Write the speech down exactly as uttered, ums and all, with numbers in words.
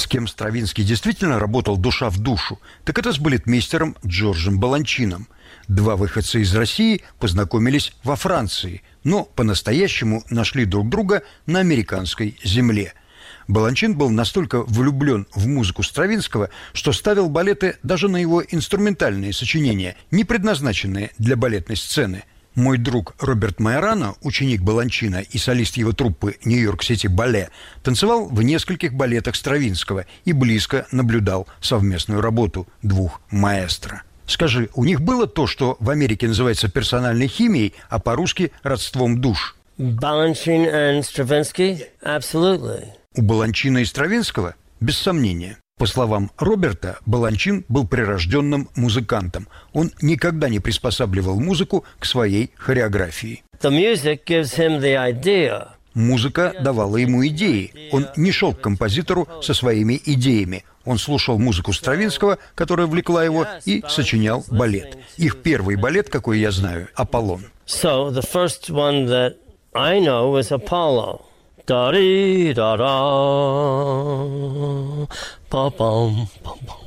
С кем Стравинский действительно работал душа в душу, так это с балетмейстером Джорджем Баланчином. Два выходца из России познакомились во Франции, но по-настоящему нашли друг друга на американской земле. Баланчин был настолько влюблен в музыку Стравинского, что ставил балеты даже на его инструментальные сочинения, не предназначенные для балетной сцены. Мой друг Роберт Майорано, ученик Баланчина и солист его труппы «Нью-Йорк-Сити Бале», танцевал в нескольких балетах Стравинского и близко наблюдал совместную работу двух маэстро. Скажи, у них было то, что в Америке называется персональной химией, а по-русски родством душ? Balanchine and Stravinsky? Absolutely. У Баланчина и Стравинского? Без сомнения. По словам Роберта, Баланчин был прирожденным музыкантом. Он никогда не приспосабливал музыку к своей хореографии. The music gives him the idea. Музыка давала ему идеи. Он не шел к композитору со своими идеями. Он слушал музыку Стравинского, которая влекла его, и сочинял балет. Их первый балет, какой я знаю, «Аполлон». So the first one that I know was Apollo. Da-dee-da-da, pa-pum, pum-pum.